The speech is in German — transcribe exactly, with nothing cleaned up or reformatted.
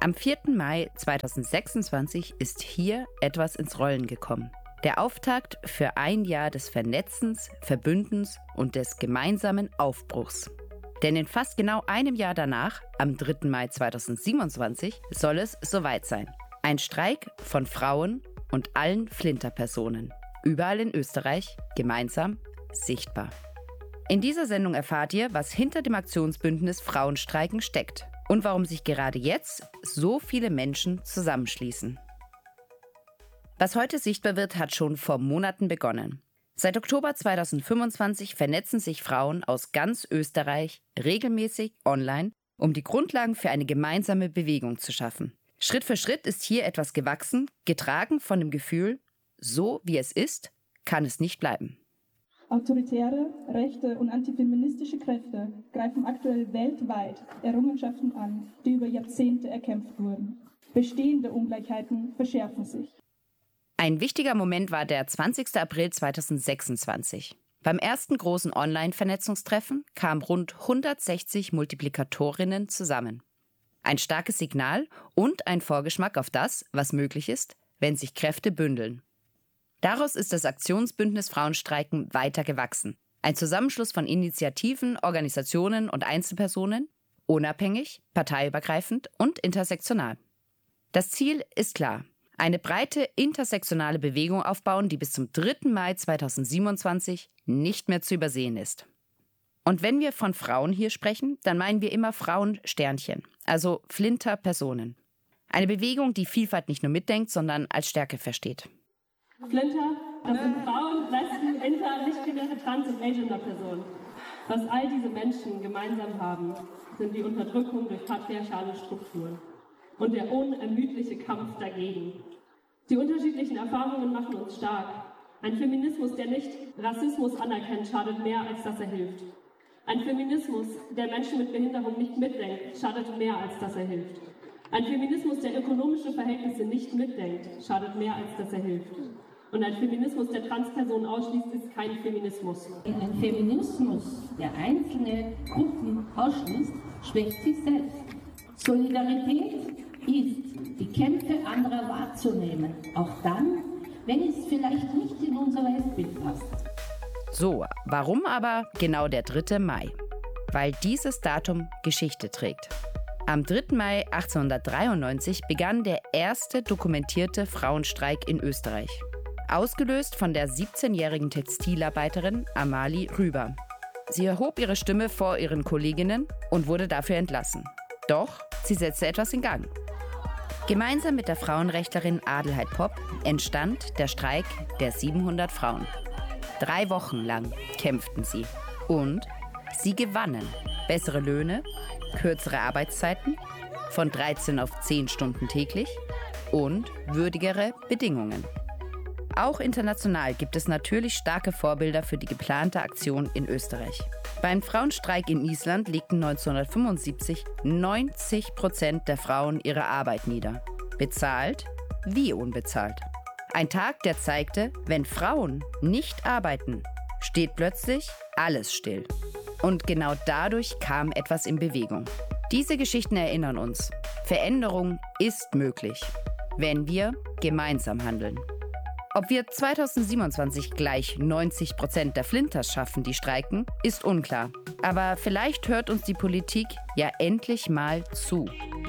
Am vierten Mai zweitausendsechsundzwanzig ist hier etwas ins Rollen gekommen. Der Auftakt für ein Jahr des Vernetzens, Verbündens und des gemeinsamen Aufbruchs. Denn in fast genau einem Jahr danach, am dritten Mai zweitausendsiebenundzwanzig, soll es soweit sein. Ein Streik von Frauen und allen Flinterpersonen. Überall in Österreich, gemeinsam, sichtbar. In dieser Sendung erfahrt ihr, was hinter dem Aktionsbündnis Frauenstreiken steckt und warum sich gerade jetzt so viele Menschen zusammenschließen. Was heute sichtbar wird, hat schon vor Monaten begonnen. Seit Oktober zweitausendfünfundzwanzig vernetzen sich Frauen aus ganz Österreich regelmäßig online, um die Grundlagen für eine gemeinsame Bewegung zu schaffen. Schritt für Schritt ist hier etwas gewachsen, getragen von dem Gefühl, so wie es ist, kann es nicht bleiben. Autoritäre, rechte und antifeministische Kräfte greifen aktuell weltweit Errungenschaften an, die über Jahrzehnte erkämpft wurden. Bestehende Ungleichheiten verschärfen sich. Ein wichtiger Moment war der zwanzigster April zweitausendsechsundzwanzig. Beim ersten großen Online-Vernetzungstreffen kamen rund hundertsechzig Multiplikatorinnen zusammen. Ein starkes Signal und ein Vorgeschmack auf das, was möglich ist, wenn sich Kräfte bündeln. Daraus ist das Aktionsbündnis Frauenstreiken weiter gewachsen. Ein Zusammenschluss von Initiativen, Organisationen und Einzelpersonen, unabhängig, parteiübergreifend und intersektional. Das Ziel ist klar. Eine breite intersektionale Bewegung aufbauen, die bis zum dritten Mai zweitausendsiebenundzwanzig nicht mehr zu übersehen ist. Und wenn wir von Frauen hier sprechen, dann meinen wir immer Frauensternchen, also Flinter-Personen. Eine Bewegung, die Vielfalt nicht nur mitdenkt, sondern als Stärke versteht. Flinter, das sind Frauen, Lesben, Inter, nicht-binäre, Trans- und Agender-Personen. Was all diese Menschen gemeinsam haben, sind die Unterdrückung durch patriarchale Strukturen und der unermüdliche Kampf dagegen. Die unterschiedlichen Erfahrungen machen uns stark. Ein Feminismus, der nicht Rassismus anerkennt, schadet mehr, als dass er hilft. Ein Feminismus, der Menschen mit Behinderung nicht mitdenkt, schadet mehr, als dass er hilft. Ein Feminismus, der ökonomische Verhältnisse nicht mitdenkt, schadet mehr, als dass er hilft. Und ein Feminismus, der Transpersonen ausschließt, ist kein Feminismus. Ein Feminismus, der einzelne Gruppen ausschließt, schwächt sich selbst. Solidarität ist, die Kämpfe anderer wahrzunehmen, auch dann, wenn es vielleicht nicht in unser Weltbild passt. So, warum aber genau der dritte Mai? Weil dieses Datum Geschichte trägt. Am dritten Mai achtzehnhundertdreiundneunzig begann der erste dokumentierte Frauenstreik in Österreich. Ausgelöst von der siebzehnjährigen Textilarbeiterin Amalie Rüber. Sie erhob ihre Stimme vor ihren Kolleginnen und wurde dafür entlassen. Doch sie setzte etwas in Gang. Gemeinsam mit der Frauenrechtlerin Adelheid Popp entstand der Streik der siebenhundert Frauen. Drei Wochen lang kämpften sie. Und sie gewannen. Bessere Löhne, kürzere Arbeitszeiten, von dreizehn auf zehn Stunden täglich und würdigere Bedingungen. Auch international gibt es natürlich starke Vorbilder für die geplante Aktion in Österreich. Beim Frauenstreik in Island legten neunzehnhundertfünfundsiebzig neunzig Prozent der Frauen ihre Arbeit nieder. Bezahlt wie unbezahlt. Ein Tag, der zeigte, wenn Frauen nicht arbeiten, steht plötzlich alles still. Und genau dadurch kam etwas in Bewegung. Diese Geschichten erinnern uns, Veränderung ist möglich, wenn wir gemeinsam handeln. Ob wir zweitausendsiebenundzwanzig gleich neunzig Prozent der Flinters schaffen, die streiken, ist unklar. Aber vielleicht hört uns die Politik ja endlich mal zu.